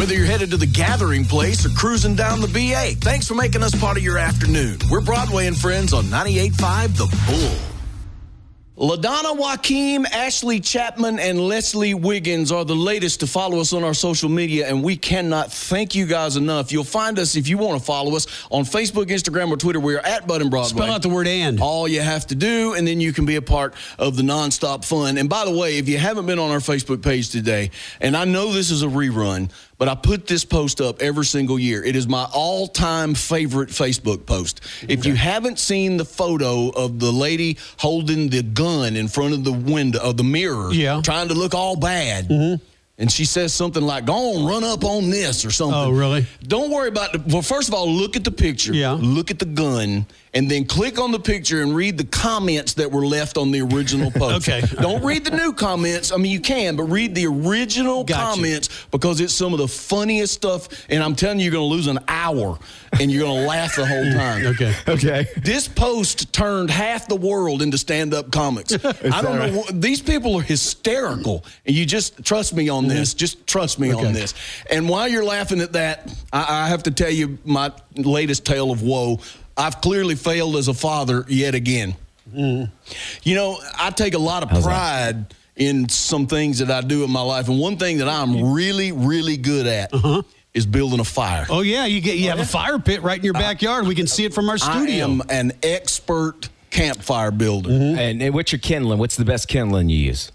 Whether you're headed to the gathering place or cruising down the BA, thanks for making us part of your afternoon. We're Broadway and Friends on 98.5 The Bull. LaDonna Joaquim, Ashley Chapman, and Leslie Wiggins are the latest to follow us on our social media, and we cannot thank you guys enough. You'll find us, if you want to follow us, on Facebook, Instagram, or Twitter. We are at Bud and Broadway. Spell out the word "and." All you have to do, and then you can be a part of the nonstop fun. And by the way, if you haven't been on our Facebook page today, and I know this is a rerun, but I put this post up every single year. It is my all-time favorite Facebook post. If you haven't seen the photo of the lady holding the gun in front of the window, of the mirror, trying to look all bad, and she says something like, go on, run up on this or something. Oh, really? Don't worry about it. Well, first of all, look at the picture. Look at the gun. And then click on the picture and read the comments that were left on the original post. Okay. Don't read the new comments. I mean, you can, but read the original comments because it's some of the funniest stuff. And I'm telling you, you're going to lose an hour and you're going to laugh the whole time. Okay. This post turned half the world into stand-up comics. I don't know. These people are hysterical. And you just trust me on this. Just trust me on this. And while you're laughing at that, I have to tell you my latest tale of woe. I've clearly failed as a father yet again. You know, I take a lot of pride in some things that I do in my life. And one thing that I'm really, really good at is building a fire. Oh, yeah. You have a fire pit right in your backyard. We can see it from our studio. I am an expert campfire builder. And what's your kindling? What's the best kindling you use?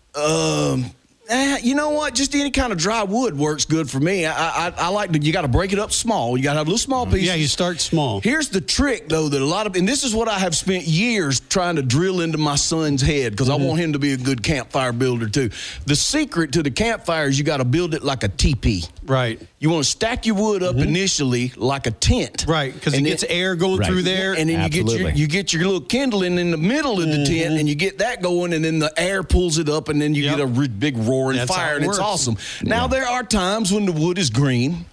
You know what? Just any kind of dry wood works good for me. I like to, you got to break it up small. You got to have little small pieces. Yeah, you start small. Here's the trick, though, that a lot of, and this is what I have spent years trying to drill into my son's head because I want him to be a good campfire builder, too. The secret to the campfire is you got to build it like a teepee. Right. You want to stack your wood up initially like a tent. Right, because it gets air going through there. And then you get your little kindling in the middle of the tent, and you get that going, and then the air pulls it up, and then you get a big roaring fire, and it's awesome. Now, there are times when the wood is green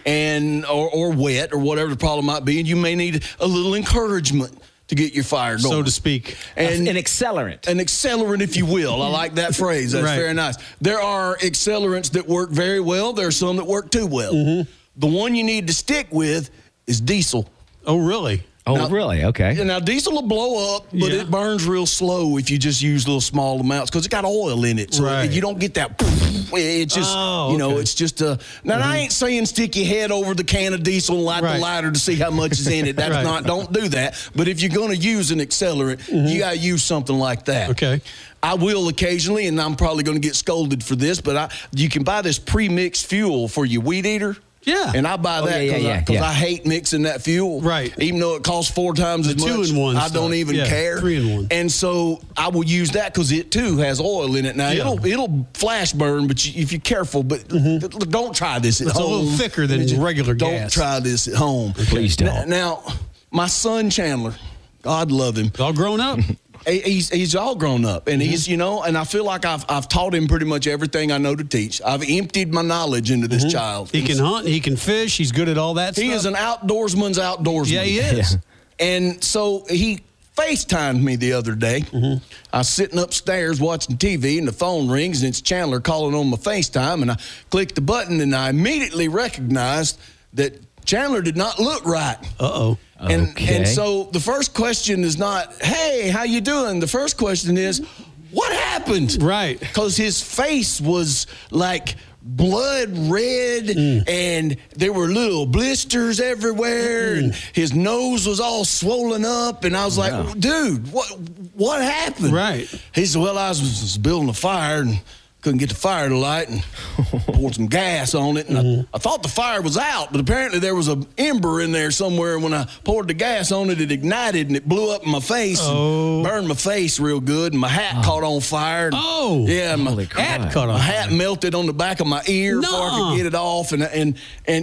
and or wet or whatever the problem might be, and you may need a little encouragement to get your fire going. So to speak. And an accelerant. An accelerant, if you will. I like that phrase. That's very nice. There are accelerants that work very well. There are some that work too well. The one you need to stick with is diesel. Oh, really? Oh, really? Okay. Now, diesel will blow up, but it burns real slow if you just use little small amounts because it's got oil in it. So you don't get that. It's just, you know, it's just a. Now, I ain't saying stick your head over the can of diesel and light the lighter to see how much is in it. That's not, don't do that. But if you're going to use an accelerant, you got to use something like that. Okay. I will occasionally, and I'm probably going to get scolded for this, but you can buy this pre-mixed fuel for your weed eater. Yeah. And I buy that because I hate mixing that fuel. Right. Even though it costs 4 times as much. 2-in-1 I don't even care. 3-in-1. And so I will use that because it too has oil in it. Now it'll flash burn, but if you're careful, but don't try this at home. It's a little thicker than regular gas. Don't try this at home. Please don't. Now, my son Chandler, God love him. All grown up. He's all grown up, and he's, you know, and I feel like I've taught him pretty much everything I know to teach. I've emptied my knowledge into this child. He can hunt, he can fish, he's good at all that stuff. He is an outdoorsman's outdoorsman. Yeah, he is. Yeah. And so he FaceTimed me the other day. I was sitting upstairs watching TV, and the phone rings, and it's Chandler calling on my FaceTime, and I clicked the button, and I immediately recognized that Chandler did not look right. Uh-oh. And so the first question is not, hey, how you doing? The first question is, what happened? Right. Because his face was like blood red, and there were little blisters everywhere, and his nose was all swollen up, and I was like, dude, what happened? Right. He said, well, I was building a fire, and couldn't get the fire to light, and poured some gas on it, and I thought the fire was out, but apparently there was an ember in there somewhere, and when I poured the gas on it, it ignited, and it blew up in my face, and burned my face real good, and my hat caught on fire. Yeah, my hat caught on my fire. hat melted on the back of my ear before I could get it off, and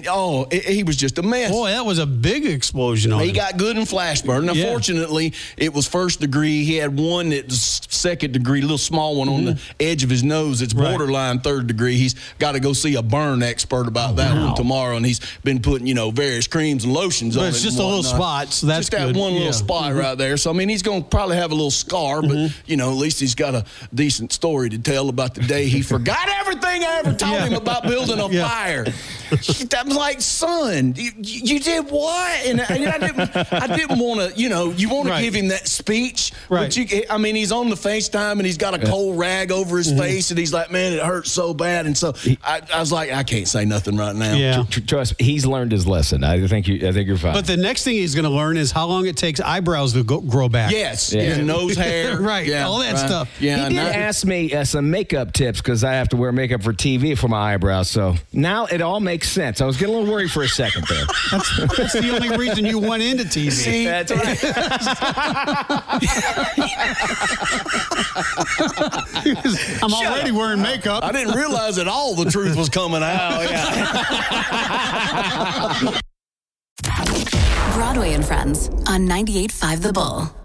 he was just a mess. Boy, that was a big explosion on him. He got good in flash burn. Now, fortunately, it was first degree. He had one that was second degree, a little small one on the edge of his nose. It's borderline third degree. He's got to go see a burn expert about that one tomorrow, and he's been putting, you know, various creams and lotions on it. But it's just a little spot, so that's just that one little spot right there. So, I mean, he's going to probably have a little scar, but, you know, at least he's got a decent story to tell about the day he forgot everything I ever told him about building a fire. I'm like, son, you did what? And I didn't want to, you want to give him that speech. Right. But he's on the FaceTime and he's got a cold rag over his face and he's like, man, it hurts so bad. And so I was like, I can't say nothing right now. Yeah. Trust me, he's learned his lesson. I think you're fine. But the next thing he's going to learn is how long it takes eyebrows to grow back. Yes. Yeah. Nose hair. Right. Yeah, all that stuff. Yeah. He did ask me some makeup tips because I have to wear makeup for TV for my eyebrows. So now it all makes sense. I was getting a little worried for a second there. That's the only reason you went into TV. See, That's right. I'm already wearing makeup. I didn't realize that all the truth was coming out. Broadway and Friends on 98.5 The Bull.